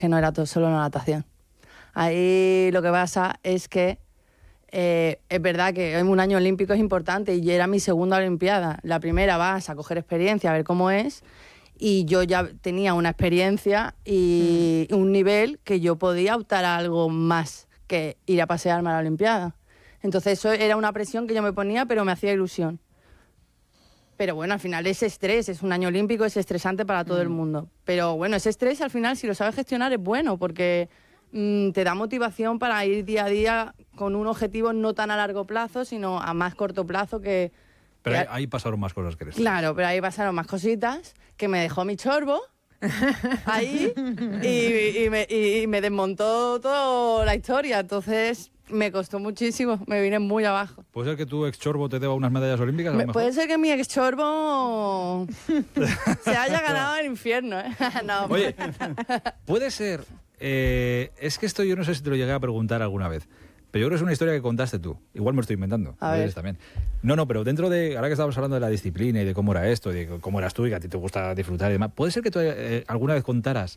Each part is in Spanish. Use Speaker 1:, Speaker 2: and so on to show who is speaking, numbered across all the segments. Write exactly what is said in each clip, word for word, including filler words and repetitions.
Speaker 1: que no era todo solo la natación. Ahí lo que pasa es que eh, es verdad que un año olímpico es importante y era mi segunda olimpiada. La primera vas a coger experiencia, a ver cómo es, y yo ya tenía una experiencia y mm. un nivel que yo podía optar a algo más que ir a pasearme a la olimpiada. Entonces eso era una presión que yo me ponía, pero me hacía ilusión. Pero bueno, al final ese estrés, es un año olímpico, es estresante para todo mm. el mundo. Pero bueno, ese estrés al final, si lo sabes gestionar, es bueno, porque mmm, te da motivación para ir día a día con un objetivo no tan a largo plazo, sino a más corto plazo que...
Speaker 2: Pero
Speaker 1: que
Speaker 2: ahí, ahí pasaron más cosas que eres.
Speaker 1: Claro, pero ahí pasaron más cositas, que me dejó mi chorbo ahí y, y, me, y me desmontó toda la historia, entonces... Me costó muchísimo, me vine muy abajo.
Speaker 2: ¿Puede ser que tu ex chorbo te deba unas medallas olímpicas? A lo mejor?
Speaker 1: Puede ser que mi ex chorbo se haya ganado el infierno, ¿eh? No,
Speaker 2: oye, puede ser... Eh, es que esto yo no sé si te lo llegué a preguntar alguna vez, pero yo creo que es una historia que contaste tú. Igual me estoy inventando.
Speaker 1: A ver.
Speaker 2: También. No, no, pero dentro de... Ahora que estábamos hablando de la disciplina y de cómo era esto, y de cómo eras tú y que a ti te gusta disfrutar y demás, ¿puede ser que tú eh, alguna vez contaras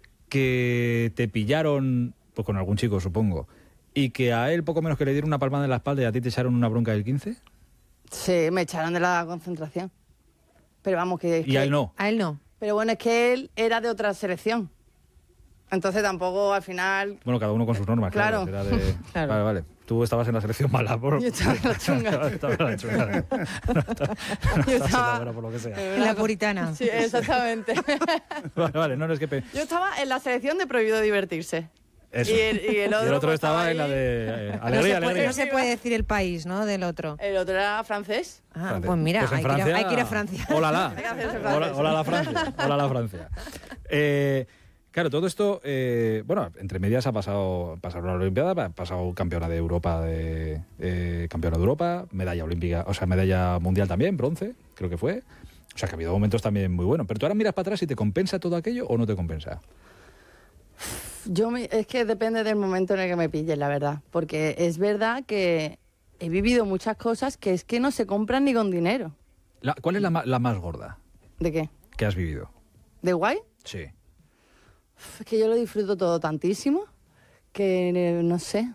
Speaker 2: que te pillaron, pues con algún chico, supongo, y que a él poco menos que le dieron una palmada en la espalda y a ti te echaron una bronca del quince?
Speaker 1: Sí, me echaron de la concentración. Pero vamos, que...
Speaker 2: ¿Y
Speaker 1: que,
Speaker 2: a él no?
Speaker 3: A él no.
Speaker 1: Pero bueno, es que él era de otra selección. Entonces tampoco al final...
Speaker 2: Bueno, cada uno con sus normas, claro.
Speaker 1: Claro.
Speaker 2: Era de...
Speaker 1: Claro.
Speaker 2: Vale, vale. Tú estabas en la selección mala. Por...
Speaker 1: Yo estaba en la chunga.
Speaker 2: estaba en la chunga. No, estaba, no
Speaker 1: Yo
Speaker 2: estaba
Speaker 1: estaba...
Speaker 2: buena por lo que sea.
Speaker 3: En la puritana.
Speaker 1: Sí, exactamente.
Speaker 2: Vale, vale, no, no es que... Pe...
Speaker 1: Yo estaba en la selección de prohibido divertirse.
Speaker 2: Eso.
Speaker 1: Y, el, y el otro,
Speaker 2: y el otro
Speaker 1: pues,
Speaker 2: estaba
Speaker 1: ahí...
Speaker 2: en la de eh, alegría,
Speaker 3: no, se puede,
Speaker 2: alegría.
Speaker 3: no se puede decir el país, ¿no? Del otro.
Speaker 1: El otro era francés.
Speaker 3: Ah,
Speaker 2: Francia.
Speaker 3: pues mira,
Speaker 2: Pues en
Speaker 3: hay, que ir
Speaker 2: Francia...
Speaker 3: a, hay que ir a Francia.
Speaker 2: Hola, la.
Speaker 1: Hay que hacerse francés.
Speaker 2: Hola, hola, la Francia. Hola, la Francia. Eh, claro, todo esto, eh, bueno, entre medias ha pasado, pasaron la Olimpiada, ha pasado campeona de Europa, de, eh, campeona de Europa, medalla olímpica, o sea, medalla mundial también, bronce, creo que fue. O sea, que ha habido momentos también muy buenos. Pero tú ahora miras para atrás y ¿te compensa todo aquello o no te compensa?
Speaker 1: Yo me, es que depende del momento en el que me pilles, la verdad. Porque es verdad que he vivido muchas cosas que es que no se compran ni con dinero.
Speaker 2: La, ¿Cuál es la, ma- la más gorda
Speaker 1: ¿De qué?
Speaker 2: que has vivido?
Speaker 1: ¿De guay?
Speaker 2: Sí.
Speaker 1: Uf, es que yo lo disfruto todo tantísimo que eh, no sé.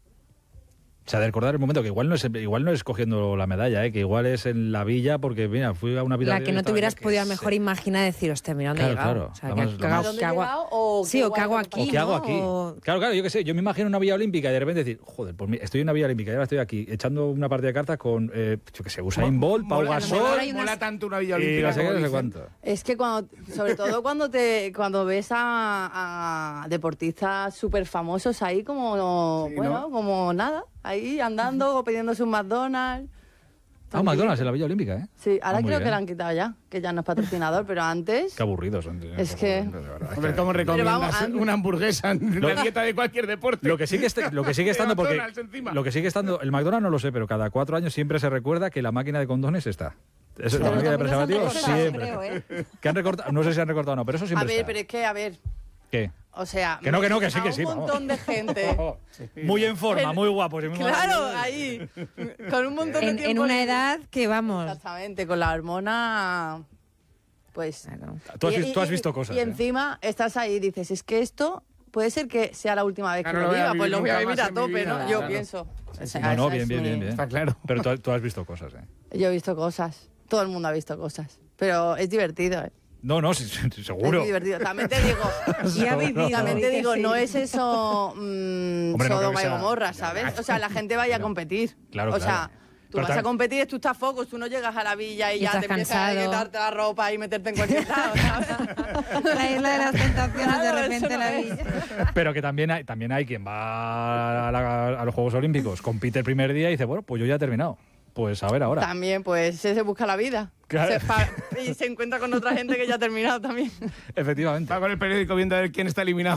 Speaker 2: O sea, de recordar el momento, que igual no es igual no es cogiendo la medalla, ¿eh? Que igual es en la villa, porque mira, fui a una villa...
Speaker 3: La que no te hubieras podido a lo mejor imaginar decir, hostia, mira dónde he
Speaker 2: Claro,
Speaker 3: llegado.
Speaker 2: claro.
Speaker 3: O sea,
Speaker 2: La
Speaker 3: ¿qué-
Speaker 2: más-
Speaker 3: qué
Speaker 2: la
Speaker 3: hago-
Speaker 2: más-
Speaker 1: ¿Dónde
Speaker 3: qué
Speaker 1: he
Speaker 3: hago-
Speaker 1: llegado o
Speaker 3: Sí,
Speaker 1: qué
Speaker 3: o
Speaker 1: guay
Speaker 3: qué hago
Speaker 1: me
Speaker 3: aquí,
Speaker 2: ¿O qué hago
Speaker 3: ¿no?
Speaker 2: aquí?
Speaker 3: O-
Speaker 2: Claro, claro, yo qué sé, yo me imagino una villa olímpica y de repente decir, joder, pues mi- estoy en una villa olímpica y ahora estoy aquí echando una partida de cartas con, eh, yo qué sé, Usain Bolt, Pau
Speaker 4: Mola-
Speaker 2: Gasol...
Speaker 4: mola-
Speaker 3: hay unas-
Speaker 4: mola tanto una villa
Speaker 2: Y
Speaker 4: olímpica
Speaker 2: no sé qué,
Speaker 4: como
Speaker 2: no sé
Speaker 4: dicen.
Speaker 2: cuánto.
Speaker 1: Es que cuando, sobre todo cuando te cuando ves a, a deportistas súper famosos ahí como,
Speaker 4: Sí,
Speaker 1: bueno,
Speaker 4: ¿no?
Speaker 1: como nada, ahí andando o pidiéndose un McDonald's.
Speaker 2: Ah, McDonald's en la villa olímpica, ¿eh?
Speaker 1: Sí, ahora
Speaker 2: Ah, muy
Speaker 1: creo que
Speaker 2: bien.
Speaker 1: la han quitado ya, que ya no es patrocinador, pero antes...
Speaker 2: Qué aburridos son. tío.
Speaker 1: Es que-
Speaker 2: De verdad, es
Speaker 4: Hombre,
Speaker 2: que-
Speaker 4: ¿cómo recomiendas
Speaker 1: vamos, an-
Speaker 4: una hamburguesa en la dieta de cualquier deporte?
Speaker 2: Lo que sigue est- lo que sigue estando porque
Speaker 4: McDonald's encima.
Speaker 2: lo que sigue estando el McDonald's no lo sé, pero cada cuatro años siempre se recuerda que la máquina de condones está. Eso, la
Speaker 1: Pero
Speaker 2: máquina de
Speaker 1: también los han
Speaker 2: preservativos
Speaker 1: recortado,
Speaker 2: siempre.
Speaker 3: creo, ¿eh?
Speaker 2: Que han recortado, no sé si han recortado o no, pero eso
Speaker 1: A
Speaker 2: siempre
Speaker 1: ver,
Speaker 2: está.
Speaker 1: pero es que, a ver,
Speaker 2: ¿Qué?
Speaker 1: o sea...
Speaker 2: Que no, que no, que sí,
Speaker 1: a
Speaker 2: que sí,
Speaker 1: un
Speaker 2: vamos.
Speaker 1: montón de gente...
Speaker 2: Muy en forma,
Speaker 1: El-
Speaker 2: muy guapos. y muy
Speaker 1: Claro, ahí, con un montón de
Speaker 3: En,
Speaker 1: tiempo...
Speaker 3: en una
Speaker 1: libre.
Speaker 3: edad que vamos.
Speaker 1: Exactamente, con la hormona... Pues...
Speaker 3: Claro.
Speaker 2: Tú has,
Speaker 1: Y-
Speaker 2: vis- tú has
Speaker 1: y-
Speaker 2: visto cosas.
Speaker 1: Y
Speaker 2: ¿eh?
Speaker 1: encima estás ahí y dices, es que esto puede ser que sea la última vez
Speaker 4: Claro,
Speaker 1: que
Speaker 4: lo
Speaker 1: lo
Speaker 4: voy a
Speaker 1: viva, pues
Speaker 4: vivir
Speaker 1: lo voy a
Speaker 4: nunca
Speaker 1: vivir
Speaker 4: más
Speaker 1: a
Speaker 4: en mi
Speaker 1: tope,
Speaker 4: vida,
Speaker 1: ¿no? Yo
Speaker 4: claro.
Speaker 1: pienso. O sea,
Speaker 2: No, no,
Speaker 1: esa
Speaker 2: bien,
Speaker 1: es
Speaker 2: bien,
Speaker 1: mi-
Speaker 2: bien, bien.
Speaker 4: Está claro.
Speaker 2: Pero tú, tú has visto cosas, ¿eh?
Speaker 1: Yo he visto cosas, todo el mundo ha visto cosas, pero es divertido, ¿eh?
Speaker 2: No, no, sí, sí,
Speaker 1: Es
Speaker 2: seguro.
Speaker 1: muy divertido. También te digo,
Speaker 3: Y ha vivido,
Speaker 1: también te
Speaker 3: di que
Speaker 1: digo,
Speaker 3: sí.
Speaker 1: no es eso mmm,
Speaker 2: Hombre, no creo
Speaker 1: Sodoma
Speaker 2: que
Speaker 1: y
Speaker 2: sea-
Speaker 1: Gomorra, ¿sabes? O sea, la gente vaya a competir.
Speaker 2: Claro,
Speaker 1: O
Speaker 2: claro.
Speaker 1: sea, tú
Speaker 2: Pero
Speaker 1: vas a
Speaker 2: tam-
Speaker 1: competir, tú estás focus, tú no llegas a la villa y,
Speaker 3: Y
Speaker 1: ya
Speaker 3: estás
Speaker 1: te empiezas a
Speaker 3: cansado.
Speaker 1: quitarte la ropa y meterte en cualquier lado, ¿sabes?
Speaker 3: La isla de las tentaciones,
Speaker 1: Claro,
Speaker 3: de
Speaker 1: eso
Speaker 3: repente
Speaker 1: no
Speaker 3: la
Speaker 1: es.
Speaker 3: villa.
Speaker 2: Pero que también hay, también hay quien va a, la- a los Juegos Olímpicos, compite el primer día y dice, bueno, pues yo ya he terminado. Pues a ver ahora.
Speaker 1: También, pues, se busca la vida.
Speaker 2: Claro.
Speaker 1: Se fa- y se encuentra con otra gente que ya ha terminado también.
Speaker 2: Efectivamente.
Speaker 4: Va con el periódico viendo a ver quién está eliminado.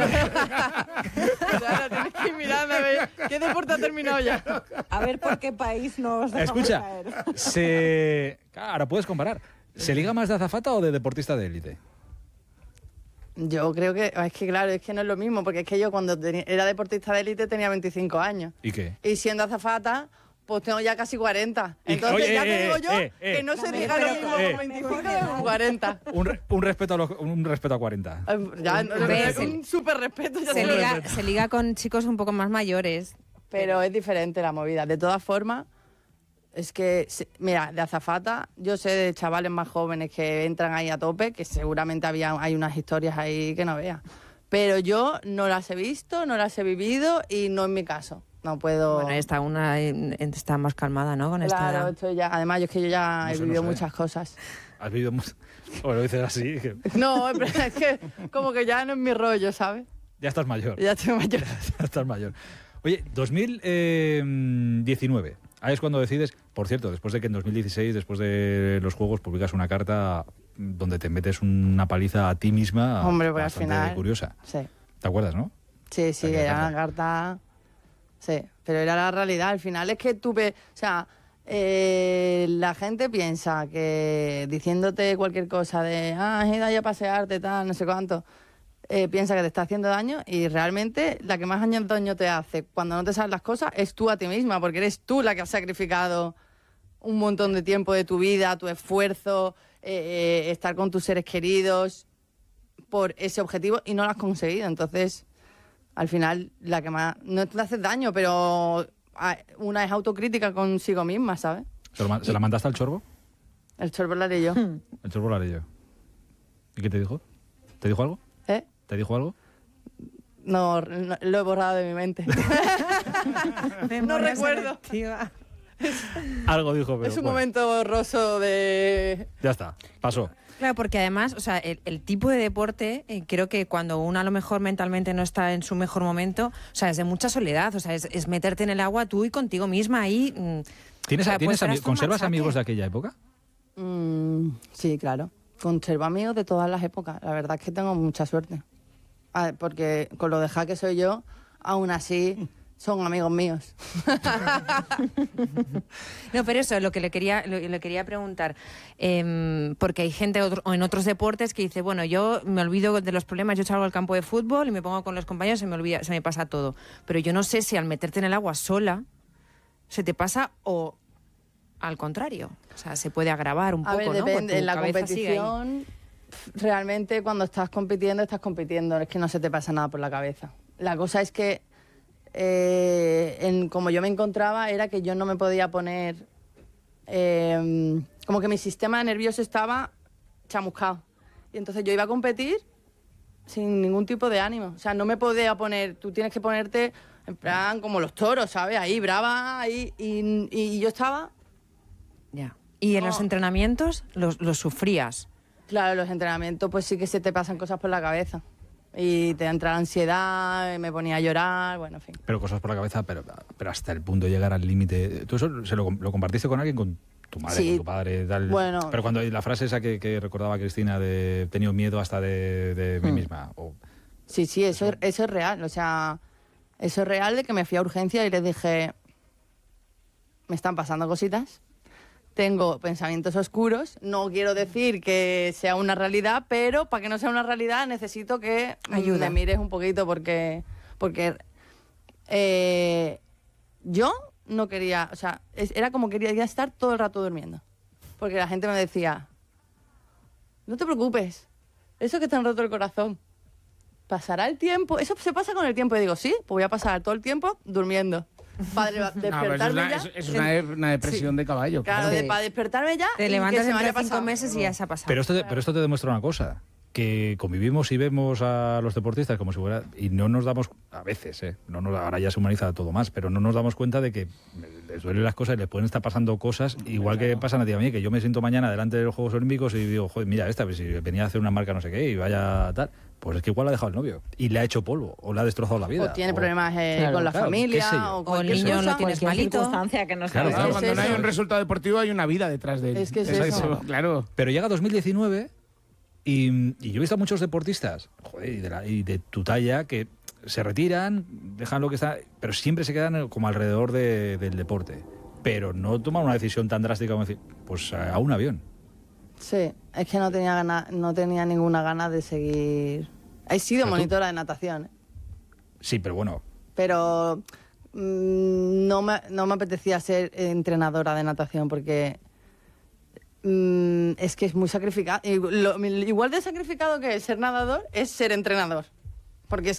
Speaker 1: Claro, tienes que ir mirando a ver qué deporte ha terminado ya.
Speaker 3: A ver por qué país nos dejamos
Speaker 2: Escucha,
Speaker 3: caer.
Speaker 2: se... Claro, ahora puedes comparar. ¿Se liga más de azafata o de deportista de élite?
Speaker 1: Yo creo que, es que claro, es que no es lo mismo, porque es que yo cuando tenía- era deportista de élite tenía veinticinco años.
Speaker 2: ¿Y qué?
Speaker 1: Y siendo azafata, Pues tengo ya casi cuarenta.
Speaker 2: Y-
Speaker 1: Entonces
Speaker 2: oye,
Speaker 1: ya
Speaker 2: eh,
Speaker 1: te digo
Speaker 2: eh,
Speaker 1: yo
Speaker 2: eh, eh.
Speaker 1: que no se
Speaker 3: Dame,
Speaker 1: diga
Speaker 3: pero-
Speaker 1: lo mismo
Speaker 2: eh.
Speaker 1: con veinticinco que con cuarenta.
Speaker 2: Un, re- un respeto a los, un respeto a cuarenta.
Speaker 1: Eh, Ya, no,
Speaker 3: Hombre,
Speaker 1: no, un súper respeto. Ya
Speaker 3: Se
Speaker 1: te lo
Speaker 3: liga,
Speaker 1: digo.
Speaker 3: se liga con chicos un poco más mayores.
Speaker 1: Pero es diferente la movida. De todas formas, es que, se- mira, de azafata, yo sé de chavales más jóvenes que entran ahí a tope, que seguramente había, hay unas historias ahí que no veas. Pero yo no las he visto, no las he vivido y no es mi caso. No puedo...
Speaker 3: Bueno, esta una eh, está más calmada, ¿no? Con esta
Speaker 1: Claro,
Speaker 3: edad.
Speaker 1: esto ya... Además, yo es que yo ya
Speaker 2: No
Speaker 1: he
Speaker 2: sé, no
Speaker 1: vivido
Speaker 2: sé.
Speaker 1: muchas cosas.
Speaker 2: Has vivido mucho. O lo dices así, que
Speaker 1: No, pero es que como que ya no es mi rollo, ¿sabes?
Speaker 2: ya estás mayor.
Speaker 1: Ya estoy mayor.
Speaker 2: Ya estás mayor. Oye, dos mil diecinueve. Ahí es cuando decides, por cierto, después de que en dos mil dieciséis, después de los Juegos, publicas una carta donde te metes una paliza a ti misma.
Speaker 1: Hombre, pues al
Speaker 2: bastante
Speaker 1: final...
Speaker 2: curiosa.
Speaker 1: Sí.
Speaker 2: ¿Te acuerdas, no?
Speaker 1: Sí, sí,
Speaker 2: Aquella
Speaker 1: era
Speaker 2: carta.
Speaker 1: una carta... Sí, pero era la realidad. Al final es que tuve... O sea, eh, la gente piensa que diciéndote cualquier cosa de... Ah, has ido ahí a pasearte, tal, no sé cuánto... eh, piensa que te está haciendo daño y realmente la que más año- daño te hace cuando no te sabes las cosas es tú a ti misma, porque eres tú la que has sacrificado un montón de tiempo de tu vida, tu esfuerzo, eh, eh, estar con tus seres queridos por ese objetivo y no lo has conseguido. Entonces, al final, la que más... No te haces daño, pero ah, una es autocrítica consigo misma, ¿sabes?
Speaker 2: ¿Se, lo ma- ¿se la mandaste al chorbo?
Speaker 1: El chorbo lo haré yo.
Speaker 2: El chorbo lo haré yo. ¿Y qué te dijo? ¿Te dijo algo?
Speaker 1: ¿Eh?
Speaker 2: ¿Te dijo algo?
Speaker 1: No, no, lo he borrado de mi mente. No recuerdo.
Speaker 3: selectiva.
Speaker 2: Algo dijo, pero
Speaker 1: Es un
Speaker 2: bueno,
Speaker 1: momento borroso de...
Speaker 2: ya está, pasó.
Speaker 3: Claro, porque además, o sea, el, el tipo de deporte, eh, creo que cuando uno a lo mejor mentalmente no está en su mejor momento, o sea, es de mucha soledad, o sea, es, es meterte en el agua tú y contigo misma ahí. mm,
Speaker 2: ¿Tienes,
Speaker 3: o sea,
Speaker 2: ¿tienes
Speaker 3: puede ser
Speaker 2: ami-
Speaker 3: hasta un
Speaker 2: ¿Conservas
Speaker 3: machaque.
Speaker 2: amigos de aquella época?
Speaker 1: Mm, sí, claro. Conservo amigos de todas las épocas. La verdad es que tengo mucha suerte. Ah, porque con lo deja que soy yo, aún así son amigos míos.
Speaker 3: No, pero eso, lo que le quería, lo, le quería preguntar, em, porque hay gente otro- o en otros deportes que dice, bueno, yo me olvido de los problemas, yo salgo al campo de fútbol y me pongo con los compañeros y se me olvida, se me pasa todo. Pero yo no sé si al meterte en el agua sola se te pasa o al contrario. O sea, se puede agravar un
Speaker 1: A
Speaker 3: poco,
Speaker 1: ver,
Speaker 3: ¿no?
Speaker 1: depende.
Speaker 3: Pues tu
Speaker 1: En la
Speaker 3: cabeza sigue ahí.
Speaker 1: competición, realmente cuando estás compitiendo, estás compitiendo. Es que no se te pasa nada por la cabeza. La cosa es que, eh, en, como yo me encontraba, era que yo no me podía poner... eh, como que mi sistema nervioso estaba chamuscado. Y entonces yo iba a competir sin ningún tipo de ánimo. O sea, no me podía poner... Tú tienes que ponerte en plan como los toros, ¿sabes? Ahí, brava, ahí. Y, y yo estaba...
Speaker 3: Ya. ¿Y en
Speaker 1: No.
Speaker 3: los entrenamientos los, los sufrías?
Speaker 1: Claro, los entrenamientos pues sí que se te pasan cosas por la cabeza. Y te entra la ansiedad, me ponía a llorar, bueno, en fin.
Speaker 2: Pero cosas por la cabeza, pero, pero hasta el punto de llegar al límite. ¿Tú eso se lo, lo compartiste con alguien, con tu madre,
Speaker 1: Sí.
Speaker 2: con tu padre? Tal?
Speaker 1: Bueno.
Speaker 2: Pero cuando la frase esa que, que recordaba Cristina de he tenido miedo hasta de, de mí
Speaker 1: Hmm.
Speaker 2: misma. O,
Speaker 1: Sí, sí, eso, eso es real. O sea, eso es real de que me fui a urgencia y les dije, me están pasando cositas, tengo pensamientos oscuros, no quiero decir que sea una realidad, pero para que no sea una realidad necesito que mm,
Speaker 3: Ayuda.
Speaker 1: me mires un poquito porque, porque eh, yo no quería, o sea, es- era como quería quería estar todo el rato durmiendo. Porque la gente me decía, no te preocupes, eso que te han roto el corazón. ¿Pasará el tiempo? Eso se pasa con el tiempo. Y digo, sí, pues voy a pasar todo el tiempo durmiendo. Para
Speaker 4: No, pero eso es
Speaker 1: despertarme
Speaker 4: una,
Speaker 1: ya.
Speaker 4: es- es una, de- una depresión de caballo.
Speaker 1: Claro,
Speaker 4: claro.
Speaker 1: de- para despertarme ya.
Speaker 3: Te
Speaker 1: y
Speaker 3: levantas
Speaker 1: que se me
Speaker 3: dentro
Speaker 1: haya
Speaker 3: de cinco
Speaker 1: pasado.
Speaker 3: meses y ya se ha pasado.
Speaker 2: pero, esto te, pero esto te demuestra una cosa. Que convivimos y vemos a los deportistas como si fuera... Y no nos damos... A veces, ¿eh? No nos, ahora ya se humaniza todo más, pero no nos damos cuenta de que les duelen las cosas y les pueden estar pasando cosas igual que pasan a ti y a mí, que yo me siento mañana delante de los Juegos Olímpicos y digo, joder, mira esta, pues si venía a hacer una marca no sé qué y vaya tal... Pues es que igual la ha dejado el novio y le ha hecho polvo o le ha destrozado la vida.
Speaker 1: O tiene
Speaker 2: o-
Speaker 1: problemas eh,
Speaker 5: Claro,
Speaker 1: con la
Speaker 2: claro, qué
Speaker 1: familia.
Speaker 2: sé yo.
Speaker 1: O,
Speaker 3: O el
Speaker 1: cualquier
Speaker 3: niño
Speaker 1: cosa.
Speaker 3: lo tienes
Speaker 5: Cualquier
Speaker 3: malito.
Speaker 5: circunstancia que no
Speaker 2: Claro,
Speaker 5: sabes.
Speaker 4: Claro,
Speaker 1: Es
Speaker 4: cuando no hay
Speaker 1: eso.
Speaker 4: un resultado deportivo hay una vida detrás de él.
Speaker 1: Es que es
Speaker 2: Exacto.
Speaker 1: eso.
Speaker 4: Claro.
Speaker 2: Pero llega dos mil diecinueve y, y yo he visto a muchos deportistas, joder, y de, la- y de tu talla, que se retiran, dejan lo que está, pero siempre se quedan como alrededor de- del deporte. Pero no toman una decisión tan drástica como decir, pues a un avión.
Speaker 1: Sí, es que no tenía gana, no tenía ninguna gana de seguir. He sido
Speaker 2: Pero tú-
Speaker 1: monitora de natación, ¿eh?
Speaker 2: Sí, pero bueno,
Speaker 1: pero mmm, no, me, no me apetecía ser entrenadora de natación porque mmm, es que es muy sacrificado. Igual de sacrificado que ser nadador es ser entrenador. Porque es